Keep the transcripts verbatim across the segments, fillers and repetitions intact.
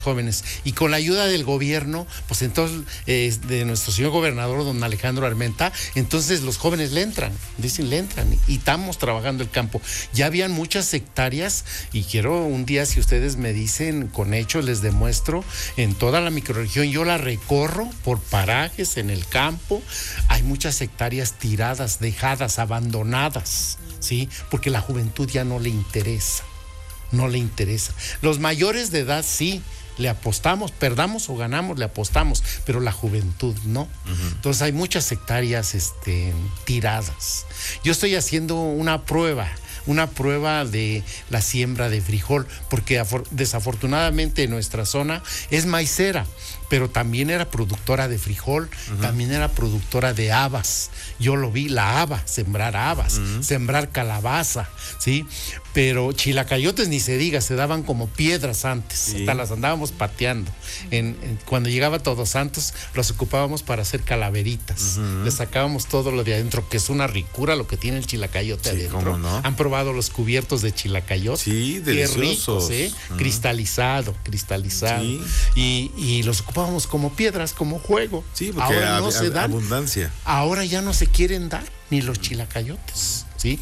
jóvenes, y con la ayuda del gobierno, pues entonces eh, de nuestro señor gobernador don Alejandro Armenta, entonces los jóvenes le entran, dicen le entran, y estamos trabajando el campo. Ya habían muchas hectáreas, y quiero un día, si ustedes me dicen con hechos, les demuestro, en toda la microrregión, yo la recorro por parajes en el campo, hay muchas hectáreas tiradas, dejadas, abandonadas, ¿sí? Porque la juventud ya no le interesa, no le interesa. Los mayores de edad sí, le apostamos, perdamos o ganamos, le apostamos, pero la juventud no. Uh-huh. Entonces hay muchas hectáreas este, tiradas. Yo estoy haciendo una prueba, una prueba de la siembra de frijol, porque afor- desafortunadamente nuestra zona es maicera, pero también era productora de frijol, uh-huh. también era productora de habas. Yo lo vi, la haba, sembrar habas, uh-huh. sembrar calabaza, ¿sí? Pero chilacayotes ni se diga, se daban como piedras antes, sí. hasta las andábamos pateando. En, en, cuando llegaba Todos Santos, los ocupábamos para hacer calaveritas. Uh-huh. Le sacábamos todo lo de adentro, que es una ricura lo que tiene el chilacayote sí, adentro. ¿Cómo no? ¿Han probado los cubiertos de chilacayote? Sí, deliciosos. Qué ricos, ¿eh? Uh-huh. Cristalizado, cristalizado. Sí. Y, y los ocupábamos como piedras, como juego. Sí, porque ahora no hab- se dan. Abundancia. Ahora ya no se quieren dar ni los chilacayotes, ¿sí?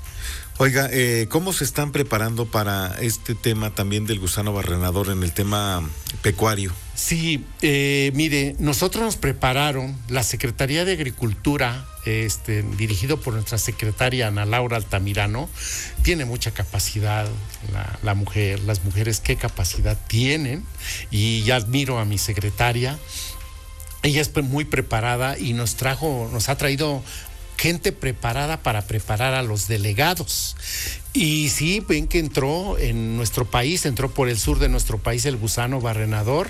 Oiga, eh, ¿cómo se están preparando para este tema también del gusano barrenador en el tema pecuario? Sí, eh, mire, nosotros nos prepararon, la Secretaría de Agricultura, este, dirigido por nuestra secretaria Ana Laura Altamirano, tiene mucha capacidad, la, la mujer, las mujeres qué capacidad tienen, y ya admiro a mi secretaria. Ella es muy preparada y nos trajo, nos ha traído gente preparada para preparar a los delegados. Y sí, ven que entró en nuestro país, entró por el sur de nuestro país el gusano barrenador,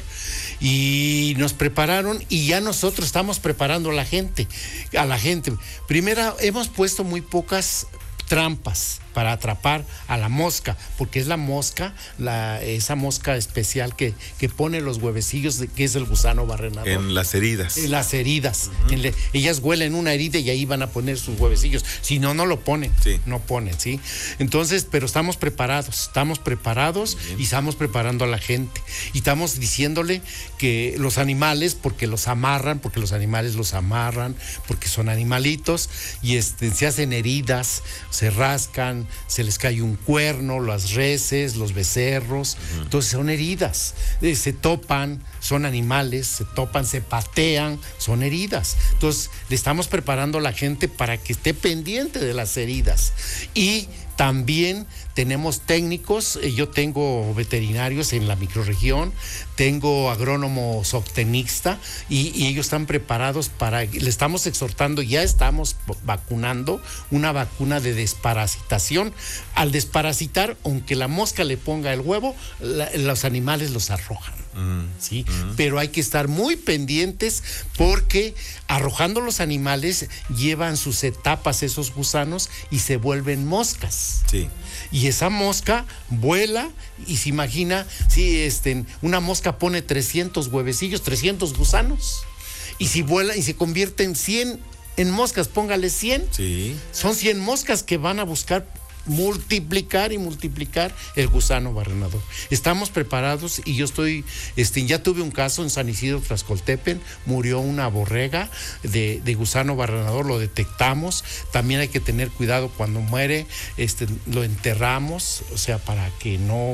y nos prepararon, y ya nosotros estamos preparando a la gente, a la gente. Primero, hemos puesto muy pocas trampas para atrapar a la mosca, porque es la mosca, la, esa mosca especial que, que pone los huevecillos, de, que es el gusano barrenador. En las heridas. En las heridas. Uh-huh. En le, ellas huelen una herida y ahí van a poner sus huevecillos. Si no, no lo ponen. Sí. No ponen, ¿sí? Entonces, pero estamos preparados, estamos preparados y estamos preparando a la gente. Y estamos diciéndole que los animales, porque los amarran, porque los animales los amarran, porque son animalitos, y este, se hacen heridas, se rascan, se les cae un cuerno, las reses, los becerros, uh-huh. entonces son heridas, eh, se topan, son animales, se topan, se patean, son heridas. Entonces le estamos preparando a la gente para que esté pendiente de las heridas. Y también tenemos técnicos, eh, yo tengo veterinarios en la microrregión, tengo agrónomo zootecnista, y, y ellos están preparados para, le estamos exhortando, ya estamos vacunando una vacuna de desparasitación. Al desparasitar, aunque la mosca le ponga el huevo, la, los animales los arrojan. Mm, ¿sí? Mm. Pero hay que estar muy pendientes, porque arrojando los animales llevan sus etapas esos gusanos y se vuelven moscas. Sí. Y esa mosca vuela y se imagina, si este, una mosca pone trescientos huevecillos, trescientos gusanos, y si vuela y se convierte en cien en moscas, póngale cien. Sí. Son cien moscas que van a buscar multiplicar y multiplicar el gusano barrenador. Estamos preparados, y yo estoy, este, ya tuve un caso en San Isidro Tlaxcoltepen, murió una borrega de, de gusano barrenador, lo detectamos. También hay que tener cuidado cuando muere, este, lo enterramos, o sea, para que no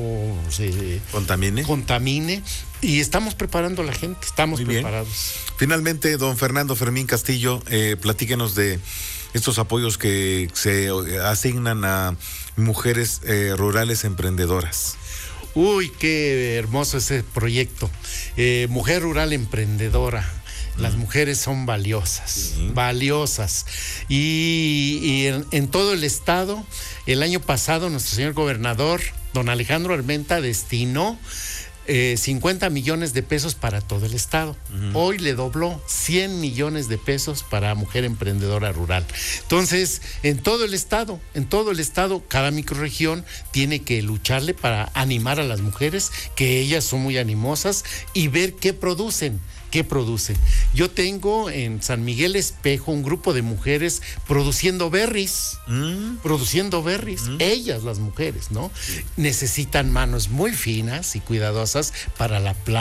se contamine. contamine. Y estamos preparando a la gente, estamos Muy preparados. Bien. Finalmente, don Fernando Fermín Castillo, eh, platíquenos de estos apoyos que se asignan a mujeres eh, rurales emprendedoras. Uy, qué hermoso ese proyecto. Eh, Mujer Rural Emprendedora. Las mm. mujeres son valiosas, sí. valiosas. Y, y en, en todo el estado, el año pasado, nuestro señor gobernador, don Alejandro Armenta, destinó Eh, cincuenta millones de pesos para todo el estado. Uh-huh. Hoy le dobló cien millones de pesos para Mujer Emprendedora Rural. Entonces, en todo el estado, en todo el estado, cada microrregión tiene que lucharle para animar a las mujeres, que ellas son muy animosas, y ver qué producen, ¿qué producen? Yo tengo en San Miguel Espejo un grupo de mujeres produciendo berries, mm. produciendo berries, mm. ellas las mujeres, ¿no? Sí. Necesitan manos muy finas y cuidadosas para la planta.